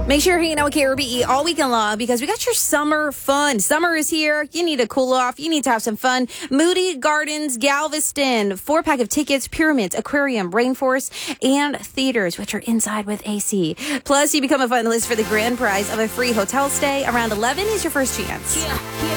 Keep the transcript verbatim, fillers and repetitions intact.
Make sure you're hanging out with K R B E all weekend long because we got your summer fun. Summer is here. You need to cool off. You need to have some fun. Moody Gardens, Galveston, four pack of tickets, Pyramids, Aquarium, Rainforest, and theaters, which are inside with A C. Plus, you become a finalist for the grand prize of a free hotel stay. Around eleven is your first chance. Yeah.